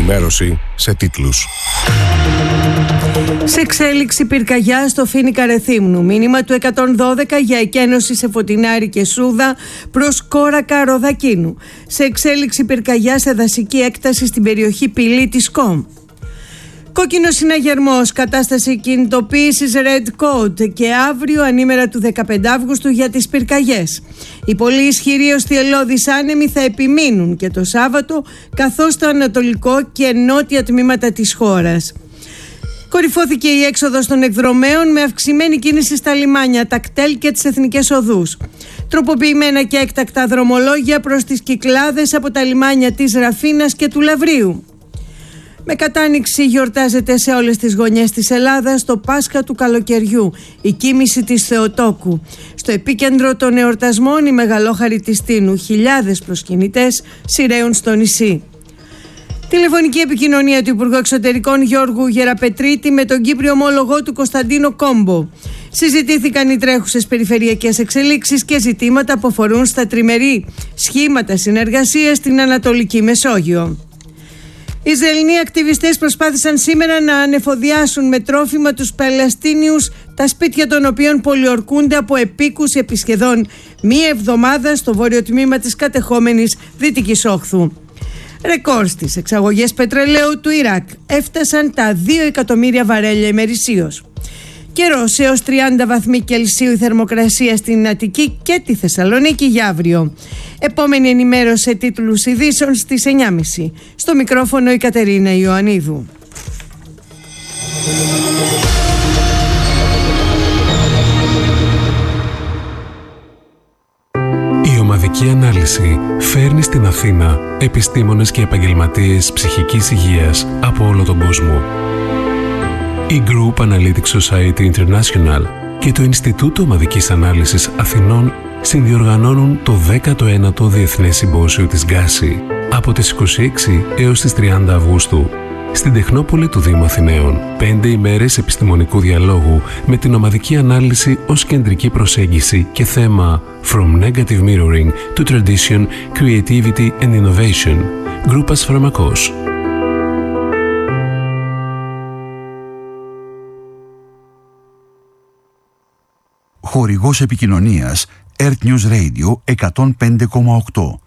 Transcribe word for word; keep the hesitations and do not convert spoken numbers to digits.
ενημέρωση σε τίτλους. Σε εξέλιξη πυρκαγιά στο Φοίνικα Ρεθύμνου. Μήνυμα του εκατόν δώδεκα για εκένωση σε Φωτεινάρη και Σούδα προς Κόρακα Ροδακίνου. Σε εξέλιξη πυρκαγιά σε δασική έκταση στην περιοχή Πηλή της Κομ. Κόκκινο συναγερμός, κατάσταση κινητοποίησης Red Code και αύριο ανήμερα του δεκαπέντε Αυγούστου για τις πυρκαγιές. Οι πολύ ισχυροί οστιελώδεις άνεμοι θα επιμείνουν και το Σάββατο, καθώς το ανατολικό και νότια τμήματα της χώρας. Κορυφώθηκε η έξοδος των εκδρομέων με αυξημένη κίνηση στα λιμάνια, τα κτέλ και τις εθνικές οδούς. Τροποποιημένα και έκτακτα δρομολόγια προς τις Κυκλάδες από τα λιμάνια της Ραφίνας και του Λαβρίου. Με κατάνοιξη γιορτάζεται σε όλες τις γωνιές της Ελλάδας το Πάσχα του καλοκαιριού, η κοίμηση της Θεοτόκου. Στο επίκεντρο των εορτασμών η μεγαλόχαρη της Τίνου, χιλιάδες προσκυνητές σειραίουν στο νησί. Τηλεφωνική επικοινωνία του Υπουργού Εξωτερικών Γιώργου Γεραπετρίτη με τον Κύπριο ομόλογό του Κωνσταντίνο Κόμπο. Συζητήθηκαν οι τρέχουσες περιφερειακές εξελίξεις και ζητήματα που αφορούν στα τριμερή σχήματα συνεργασίας στην Ανατολική Μεσόγειο. Οι Ισραηλινοί ακτιβιστές προσπάθησαν σήμερα να ανεφοδιάσουν με τρόφιμα τους Παλαιστίνιους, τα σπίτια των οποίων πολιορκούνται από επίκους επί σχεδόν μία εβδομάδα στο βόρειο τμήμα της κατεχόμενης Δυτικής Όχθου. Ρεκόρ στις εξαγωγές πετρελαίου του Ιράκ έφτασαν τα δύο εκατομμύρια βαρέλια ημερησίως. Καιρός έως τριάντα βαθμοί Κελσίου η θερμοκρασία στην Αττική και τη Θεσσαλονίκη για αύριο. Επόμενη ενημέρωση σε τίτλους ειδήσεων στις εννιά και μισή. Στο μικρόφωνο η Κατερίνα Ιωαννίδου. Η ομαδική ανάλυση φέρνει στην Αθήνα επιστήμονες και επαγγελματίες ψυχικής υγείας από όλο τον κόσμο. Η Group Analytics Society International και το Ινστιτούτο Ομαδικής Ανάλυσης Αθηνών συνδιοργανώνουν το δέκατο ένατο Διεθνές Συμπόσιο της Γκάση από τις είκοσι έξι έως τις τριάντα Αυγούστου στην Τεχνόπολη του Δήμου Αθηναίων. Πέντε ημέρες επιστημονικού διαλόγου με την ομαδική ανάλυση ως κεντρική προσέγγιση και θέμα From Negative Mirroring to Tradition, Creativity and Innovation. Γκρούπας Φαρμακός. Χορηγός επικοινωνίας Earth News Radio εκατόν πέντε κόμμα οκτώ.